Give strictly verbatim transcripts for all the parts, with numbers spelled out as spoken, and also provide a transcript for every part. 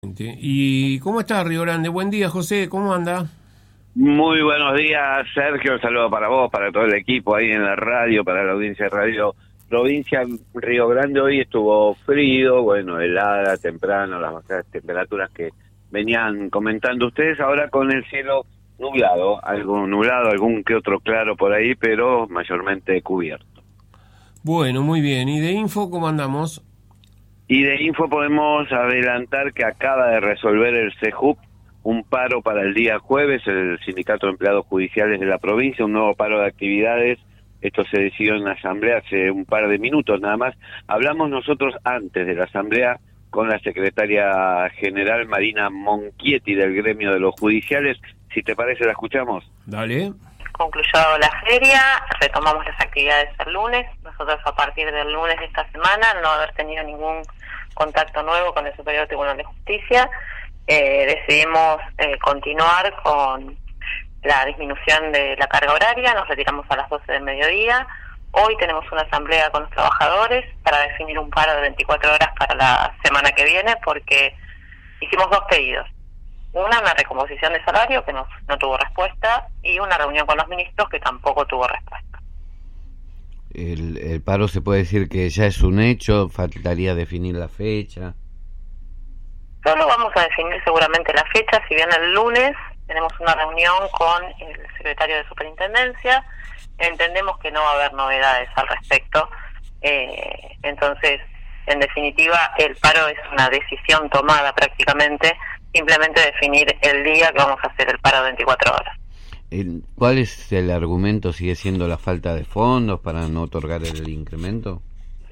¿Y cómo está Río Grande? Buen día, José, ¿cómo anda? Muy buenos días, Sergio. Un saludo para vos, para todo el equipo ahí en la radio, para la audiencia de Radio Provincia. Río Grande hoy estuvo frío, bueno, helada, temprano, las bajas temperaturas que venían comentando ustedes. Ahora con el cielo nublado, algo nublado, algún que otro claro por ahí, pero mayormente cubierto. Bueno, muy bien. ¿Y de info cómo andamos? Y de info podemos adelantar que acaba de resolver el CEJUP un paro para el día jueves, el Sindicato de Empleados Judiciales de la provincia, un nuevo paro de actividades. Esto se decidió en la asamblea hace un par de minutos nada más. Hablamos nosotros antes de la asamblea con la secretaria general Marina Monchietti del gremio de los judiciales. Si te parece, la escuchamos. Dale. Concluyó la feria, retomamos las actividades el lunes. Nosotros a partir del lunes de esta semana, al no haber tenido ningún contacto nuevo con el Superior Tribunal de Justicia, eh, decidimos eh, continuar con la disminución de la carga horaria. Nos retiramos a las doce del mediodía. Hoy tenemos una asamblea con los trabajadores para definir un paro de veinticuatro horas para la semana que viene, porque hicimos dos pedidos. Una, una recomposición de salario que no, no tuvo respuesta, y una reunión con los ministros que tampoco tuvo respuesta. El, el paro se puede decir que ya es un hecho, faltaría definir la fecha. Solo vamos a definir seguramente la fecha, si bien el lunes tenemos una reunión con el secretario de Superintendencia, entendemos que no va a haber novedades al respecto, eh, entonces, en definitiva, el paro es una decisión tomada prácticamente, simplemente definir el día que vamos a hacer el paro de veinticuatro horas. ¿Cuál es el argumento? ¿Sigue siendo la falta de fondos para no otorgar el incremento?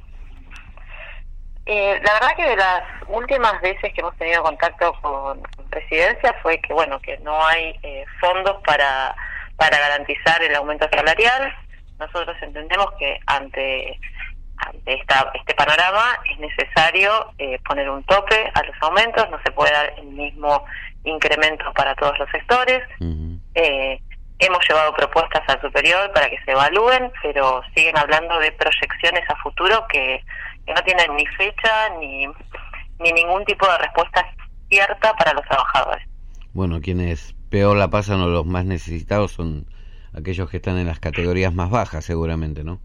Eh, la verdad que de las últimas veces que hemos tenido contacto con Presidencia fue que, bueno, que no hay eh, fondos para, para garantizar el aumento salarial. Nosotros entendemos que ante... ante esta, este panorama es necesario eh, poner un tope a los aumentos. No se puede dar el mismo incremento para todos los sectores. Uh-huh. eh, hemos llevado propuestas al superior para que se evalúen, pero siguen hablando de proyecciones a futuro que, que no tienen ni fecha ni, ni ningún tipo de respuesta cierta para los trabajadores. Bueno, quienes peor la pasan o los más necesitados son aquellos que están en las categorías más bajas, seguramente, ¿no?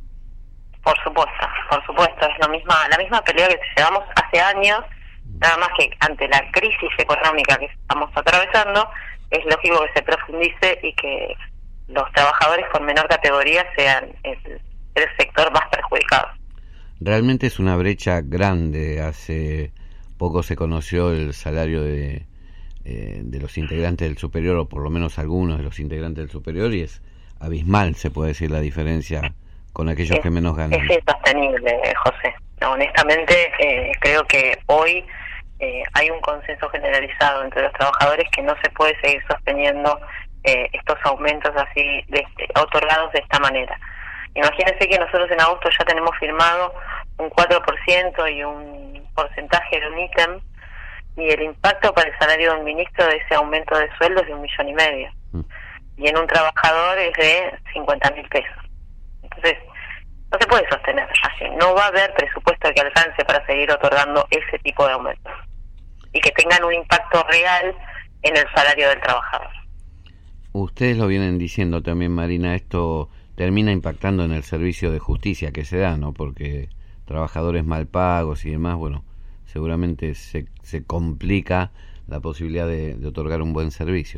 Por supuesto, por supuesto, es lo misma, la misma pelea que llevamos hace años, nada más que ante la crisis económica que estamos atravesando, es lógico que se profundice y que los trabajadores con menor categoría sean el, el sector más perjudicado. Realmente es una brecha grande. Hace poco se conoció el salario de, eh, de los integrantes del superior, o por lo menos algunos de los integrantes del superior, y es abismal, se puede decir, la diferencia con aquellos es, que menos ganan. Es insostenible, José. No, honestamente, eh, creo que hoy eh, hay un consenso generalizado entre los trabajadores que no se puede seguir sosteniendo eh, estos aumentos así de, otorgados de esta manera. Imagínense que nosotros en agosto ya tenemos firmado un cuatro por ciento y un porcentaje de un ítem, y el impacto para el salario de un ministro de ese aumento de sueldo es de un millón y medio. Mm. Y en un trabajador es de cincuenta mil pesos. Entonces, no se puede sostener así. No va a haber presupuesto que alcance para seguir otorgando ese tipo de aumentos y que tengan un impacto real en el salario del trabajador. Ustedes lo vienen diciendo también, Marina, esto termina impactando en el servicio de justicia que se da, ¿no? Porque trabajadores mal pagos y demás, bueno, seguramente se, se complica la posibilidad de, de otorgar un buen servicio.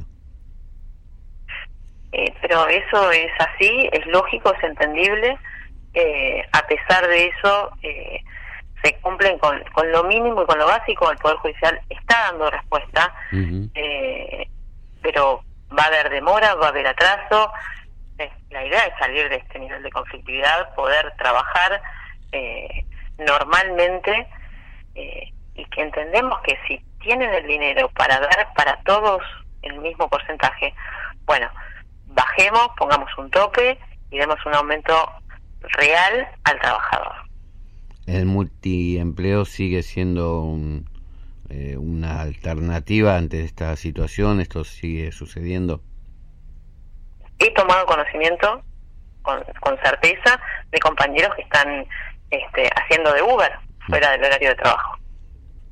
Eh, pero eso es así, es lógico, es entendible. Eh, a pesar de eso, eh, se cumplen con, con lo mínimo y con lo básico. El Poder Judicial está dando respuesta, uh-huh. eh, pero va a haber demora, va a haber atraso. Eh, la idea es salir de este nivel de conflictividad, poder trabajar eh, normalmente, eh, y que entendemos que si tienen el dinero para dar para todos el mismo porcentaje, bueno, bajemos, pongamos un tope y demos un aumento real al trabajador. ¿El multiempleo sigue siendo un, eh, una alternativa ante esta situación? ¿Esto sigue sucediendo? He tomado conocimiento con, con certeza de compañeros que están este, haciendo de Uber fuera del horario de trabajo.